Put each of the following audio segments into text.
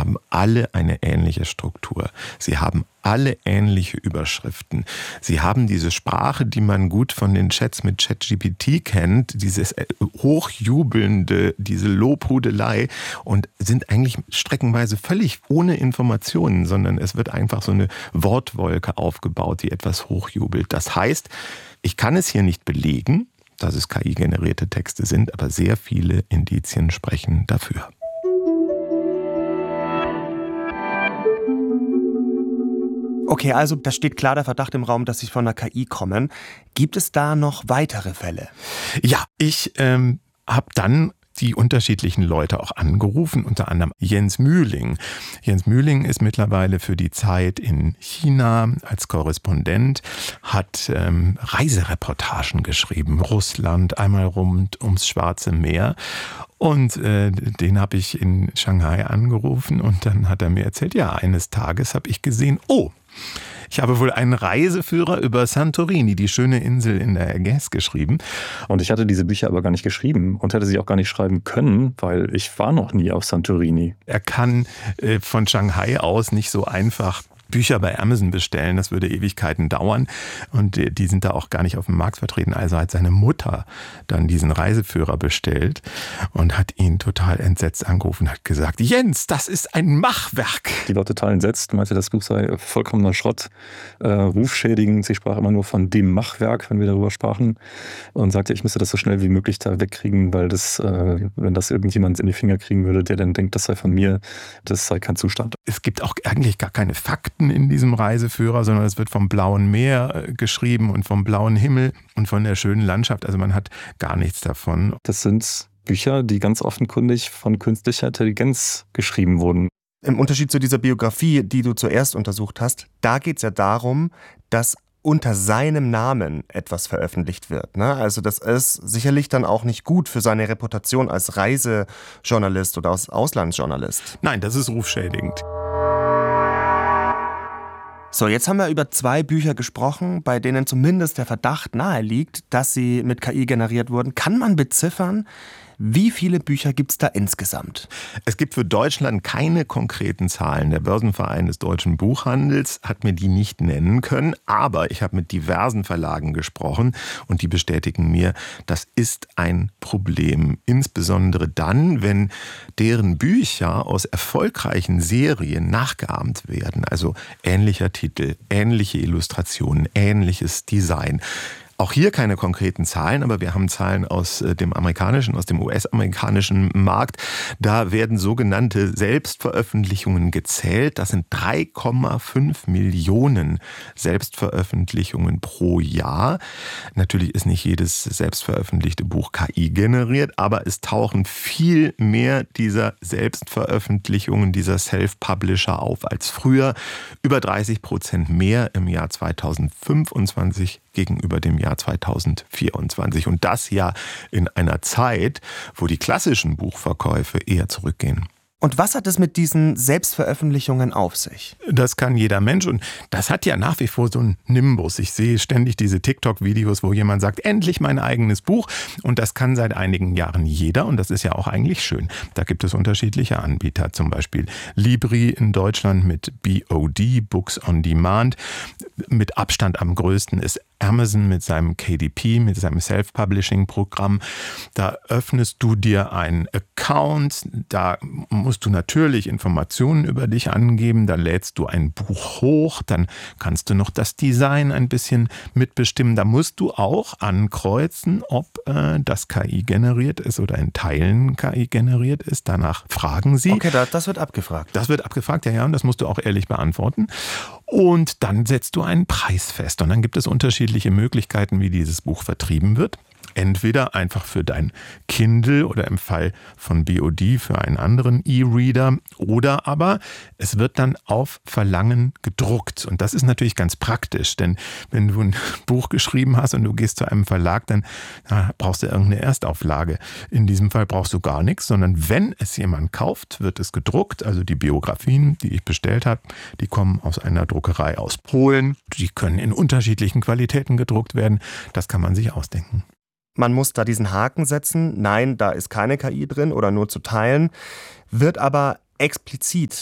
haben alle eine ähnliche Struktur. Sie haben alle ähnliche Überschriften. Sie haben diese Sprache, die man gut von den Chats mit ChatGPT kennt, dieses hochjubelnde, diese Lobhudelei, und sind eigentlich streckenweise völlig ohne Informationen, sondern es wird einfach so eine Wortwolke aufgebaut, die etwas hochjubelt. Das heißt, ich kann es hier nicht belegen, dass es KI-generierte Texte sind, aber sehr viele Indizien sprechen dafür. Okay, also da steht klar der Verdacht im Raum, dass sie von der KI kommen. Gibt es da noch weitere Fälle? Ja, ich habe dann die unterschiedlichen Leute auch angerufen, unter anderem Jens Mühling. Jens Mühling ist mittlerweile für die Zeit in China als Korrespondent, hat Reisereportagen geschrieben, Russland, einmal rund ums Schwarze Meer. Und den habe ich in Shanghai angerufen und dann hat er mir erzählt, ja, eines Tages habe ich gesehen, ich habe wohl einen Reiseführer über Santorini, die schöne Insel in der Ägäis, geschrieben. Und ich hatte diese Bücher aber gar nicht geschrieben und hätte sie auch gar nicht schreiben können, weil ich war noch nie auf Santorini. Er kann von Shanghai aus nicht so einfach Bücher bei Amazon bestellen, das würde Ewigkeiten dauern und die sind da auch gar nicht auf dem Markt vertreten. Also hat seine Mutter dann diesen Reiseführer bestellt und hat ihn total entsetzt angerufen und hat gesagt, Jens, das ist ein Machwerk. Die war total entsetzt, meinte, das Buch sei vollkommener Schrott, rufschädigend. Sie sprach immer nur von dem Machwerk, wenn wir darüber sprachen, und sagte, ich müsste das so schnell wie möglich da wegkriegen, weil das, wenn das irgendjemand in die Finger kriegen würde, der dann denkt, das sei von mir, das sei kein Zustand. Es gibt auch eigentlich gar keine Fakten in diesem Reiseführer, sondern es wird vom blauen Meer geschrieben und vom blauen Himmel und von der schönen Landschaft. Also man hat gar nichts davon. Das sind Bücher, die ganz offenkundig von künstlicher Intelligenz geschrieben wurden. Im Unterschied zu dieser Biografie, die du zuerst untersucht hast, da geht es ja darum, dass unter seinem Namen etwas veröffentlicht wird. Ne? Also das ist sicherlich dann auch nicht gut für seine Reputation als Reisejournalist oder als Auslandsjournalist. Nein, das ist rufschädigend. So, jetzt haben wir über 2 Bücher gesprochen, bei denen zumindest der Verdacht nahe liegt, dass sie mit KI generiert wurden. Kann man beziffern, wie viele Bücher gibt es da insgesamt? Es gibt für Deutschland keine konkreten Zahlen. Der Börsenverein des deutschen Buchhandels hat mir die nicht nennen können, aber ich habe mit diversen Verlagen gesprochen und die bestätigen mir, das ist ein Problem. Insbesondere dann, wenn deren Bücher aus erfolgreichen Serien nachgeahmt werden. Also ähnlicher Titel, ähnliche Illustrationen, ähnliches Design. Auch hier keine konkreten Zahlen, aber wir haben Zahlen aus dem amerikanischen, aus dem US-amerikanischen Markt. Da werden sogenannte Selbstveröffentlichungen gezählt. Das sind 3,5 Millionen Selbstveröffentlichungen pro Jahr. Natürlich ist nicht jedes selbstveröffentlichte Buch KI generiert, aber es tauchen viel mehr dieser Selbstveröffentlichungen, dieser Self-Publisher auf als früher. Über 30% mehr im Jahr 2025 gegenüber dem Jahr 2024. Und das ja in einer Zeit, wo die klassischen Buchverkäufe eher zurückgehen. Und was hat es mit diesen Selbstveröffentlichungen auf sich? Das kann jeder Mensch und das hat ja nach wie vor so einen Nimbus. Ich sehe ständig diese TikTok-Videos, wo jemand sagt, endlich mein eigenes Buch, und das kann seit einigen Jahren jeder und das ist ja auch eigentlich schön. Da gibt es unterschiedliche Anbieter, zum Beispiel Libri in Deutschland mit BOD, Books on Demand. Mit Abstand am größten ist Amazon mit seinem KDP, mit seinem Self-Publishing-Programm. Da öffnest du dir einen Account, da musst du natürlich Informationen über dich angeben, da lädst du ein Buch hoch, dann kannst du noch das Design ein bisschen mitbestimmen. Da musst du auch ankreuzen, ob das KI generiert ist oder in Teilen KI generiert ist. Danach fragen sie. Okay, das wird abgefragt. Das wird abgefragt, ja, und das musst du auch ehrlich beantworten. Und dann setzt du einen Preis fest und dann gibt es unterschiedliche Möglichkeiten, wie dieses Buch vertrieben wird. Entweder einfach für dein Kindle oder im Fall von BOD für einen anderen E-Reader, oder aber es wird dann auf Verlangen gedruckt. Und das ist natürlich ganz praktisch, denn wenn du ein Buch geschrieben hast und du gehst zu einem Verlag, dann brauchst du irgendeine Erstauflage. In diesem Fall brauchst du gar nichts, sondern wenn es jemand kauft, wird es gedruckt. Also die Biografien, die ich bestellt habe, die kommen aus einer Druckerei aus Polen. Die können in unterschiedlichen Qualitäten gedruckt werden. Das kann man sich ausdenken. Man muss da diesen Haken setzen, nein, da ist keine KI drin oder nur zu teilen, wird aber explizit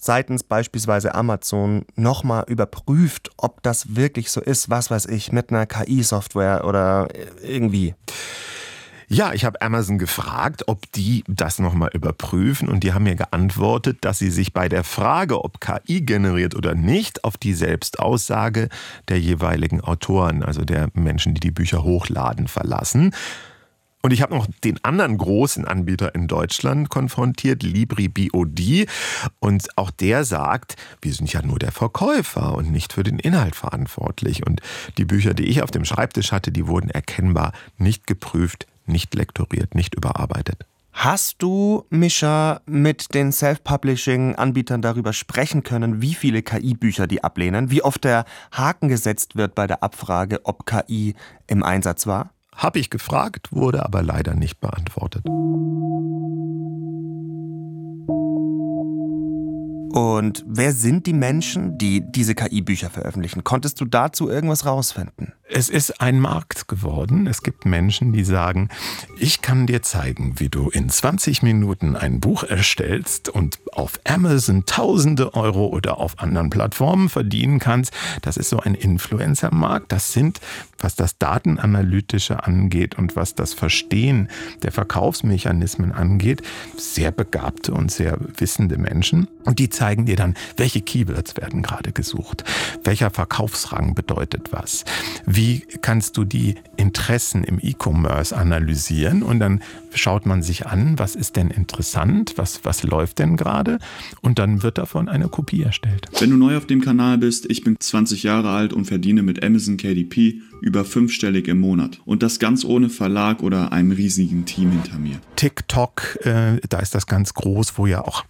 seitens beispielsweise Amazon nochmal überprüft, ob das wirklich so ist, was weiß ich, mit einer KI-Software oder irgendwie? Ja, ich habe Amazon gefragt, ob die das nochmal überprüfen, und die haben mir geantwortet, dass sie sich bei der Frage, ob KI generiert oder nicht, auf die Selbstaussage der jeweiligen Autoren, also der Menschen, die die Bücher hochladen, verlassen. Und ich habe noch den anderen großen Anbieter in Deutschland konfrontiert, Libri-BOD. Und auch der sagt, wir sind ja nur der Verkäufer und nicht für den Inhalt verantwortlich. Und die Bücher, die ich auf dem Schreibtisch hatte, die wurden erkennbar nicht geprüft, nicht lektoriert, nicht überarbeitet. Hast du, Mischa, mit den Self-Publishing-Anbietern darüber sprechen können, wie viele KI-Bücher die ablehnen? Wie oft der Haken gesetzt wird bei der Abfrage, ob KI im Einsatz war? Habe ich gefragt, wurde aber leider nicht beantwortet. Und wer sind die Menschen, die diese KI-Bücher veröffentlichen? Konntest du dazu irgendwas rausfinden? Es ist ein Markt geworden. Es gibt Menschen, die sagen, ich kann dir zeigen, wie du in 20 Minuten ein Buch erstellst und auf Amazon Tausende Euro oder auf anderen Plattformen verdienen kannst. Das ist so ein Influencer-Markt. Das sind, was das Datenanalytische angeht und was das Verstehen der Verkaufsmechanismen angeht, sehr begabte und sehr wissende Menschen. Und die zeigen dir dann, welche Keywords werden gerade gesucht, welcher Verkaufsrang bedeutet was, wie kannst du die Interessen im E-Commerce analysieren, und dann schaut man sich an, was ist denn interessant, was läuft denn gerade, und dann wird davon eine Kopie erstellt. Wenn du neu auf dem Kanal bist, ich bin 20 Jahre alt und verdiene mit Amazon KDP über 5-stellig im Monat, und das ganz ohne Verlag oder einem riesigen Team hinter mir. TikTok, da ist das ganz groß, wo ja auch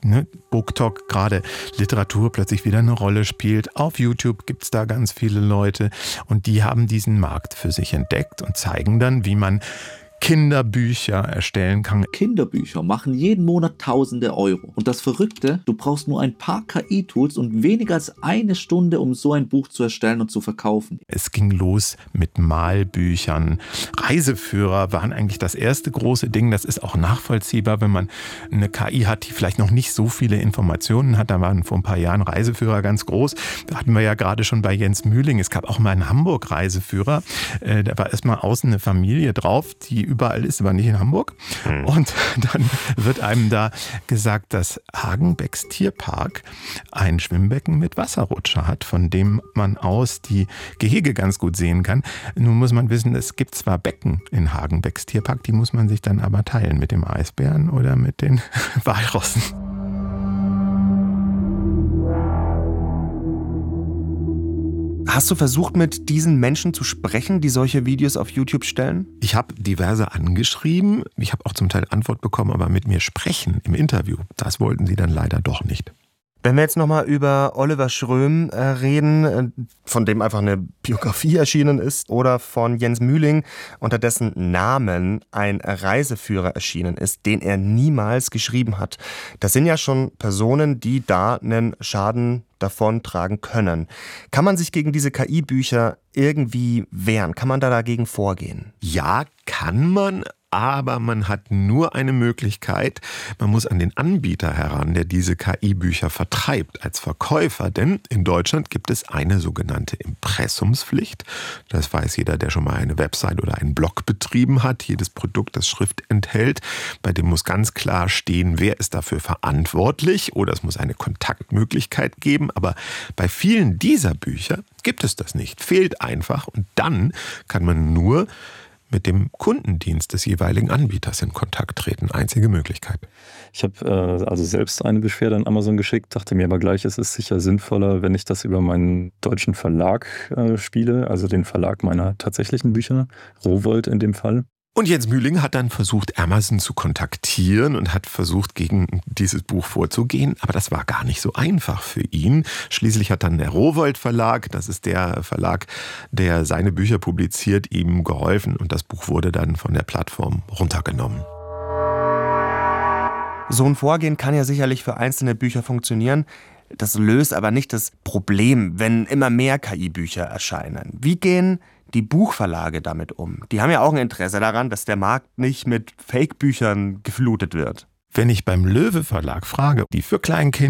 BookTok, gerade Literatur, plötzlich wieder eine Rolle spielt. Auf YouTube gibt es da ganz viele Leute, und die haben diesen Markt für sich entdeckt und zeigen dann, wie man Kinderbücher erstellen kann. Kinderbücher machen jeden Monat Tausende Euro. Und das Verrückte, du brauchst nur ein paar KI-Tools und weniger als eine Stunde, um so ein Buch zu erstellen und zu verkaufen. Es ging los mit Malbüchern. Reiseführer waren eigentlich das erste große Ding. Das ist auch nachvollziehbar, wenn man eine KI hat, die vielleicht noch nicht so viele Informationen hat. Da waren vor ein paar Jahren Reiseführer ganz groß. Da hatten wir ja gerade schon bei Jens Mühling. Es gab auch mal einen Hamburg-Reiseführer. Da war erstmal außen eine Familie drauf, die überall ist, aber nicht in Hamburg. Und dann wird einem da gesagt, dass Hagenbecks Tierpark ein Schwimmbecken mit Wasserrutscher hat, von dem man aus die Gehege ganz gut sehen kann. Nun muss man wissen, es gibt zwar Becken in Hagenbecks Tierpark, die muss man sich dann aber teilen mit dem Eisbären oder mit den Walrossen. Hast du versucht, mit diesen Menschen zu sprechen, die solche Videos auf YouTube stellen? Ich habe diverse angeschrieben. Ich habe auch zum Teil Antwort bekommen, aber mit mir sprechen im Interview, das wollten sie dann leider doch nicht. Wenn wir jetzt nochmal über Oliver Schröm reden, von dem einfach eine Biografie erschienen ist, oder von Jens Mühling, unter dessen Namen ein Reiseführer erschienen ist, den er niemals geschrieben hat. Das sind ja schon Personen, die da einen Schaden davontragen können. Kann man sich gegen diese KI-Bücher irgendwie wehren? Kann man da dagegen vorgehen? Ja, kann man. Aber man hat nur eine Möglichkeit. Man muss an den Anbieter heran, der diese KI-Bücher vertreibt, als Verkäufer. Denn in Deutschland gibt es eine sogenannte Impressumspflicht. Das weiß jeder, der schon mal eine Website oder einen Blog betrieben hat. Jedes Produkt, das Schrift enthält, bei dem muss ganz klar stehen, wer ist dafür verantwortlich. Oder es muss eine Kontaktmöglichkeit geben. Aber bei vielen dieser Bücher gibt es das nicht. Fehlt einfach. Und dann kann man nur mit dem Kundendienst des jeweiligen Anbieters in Kontakt treten. Einzige Möglichkeit. Ich habe also selbst eine Beschwerde an Amazon geschickt, dachte mir aber gleich, es ist sicher sinnvoller, wenn ich das über meinen deutschen Verlag spiele, also den Verlag meiner tatsächlichen Bücher, Rowohlt in dem Fall. Und Jens Mühling hat dann versucht, Amazon zu kontaktieren und hat versucht, gegen dieses Buch vorzugehen. Aber das war gar nicht so einfach für ihn. Schließlich hat dann der Rowohlt Verlag, das ist der Verlag, der seine Bücher publiziert, ihm geholfen. Und das Buch wurde dann von der Plattform runtergenommen. So ein Vorgehen kann ja sicherlich für einzelne Bücher funktionieren. Das löst aber nicht das Problem, wenn immer mehr KI-Bücher erscheinen. Wie gehen die Buchverlage damit um? Die haben ja auch ein Interesse daran, dass der Markt nicht mit Fake-Büchern geflutet wird. Wenn ich beim Löwe Verlag frage, die für Kleinkinder